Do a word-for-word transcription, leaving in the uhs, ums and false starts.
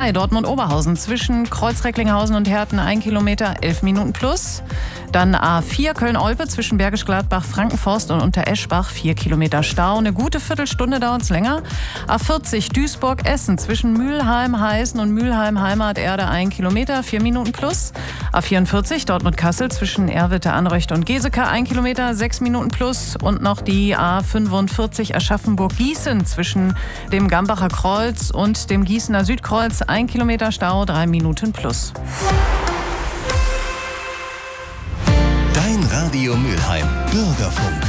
zwei Dortmund-Oberhausen zwischen Kreuz-Recklinghausen und Herten ein Kilometer, elf Minuten plus. Dann A vier Köln-Olpe zwischen Bergisch Gladbach, Frankenforst und Untereschbach, vier Kilometer Stau. Eine gute Viertelstunde dauert es länger. A vierzig Duisburg-Essen zwischen Mülheim-Heißen und Mülheim-Heimaterde, ein Kilometer, vier Minuten plus. A vierundvierzig Dortmund-Kassel zwischen Erwitte-Anreucht und Geseke, ein Kilometer, sechs Minuten plus. Und noch die A fünfundvierzig Aschaffenburg-Gießen zwischen dem Gambacher Kreuz und dem Gießener Südkreuz, ein Kilometer Stau, drei Minuten plus. Dein Radio Mülheim. Bürgerfunk.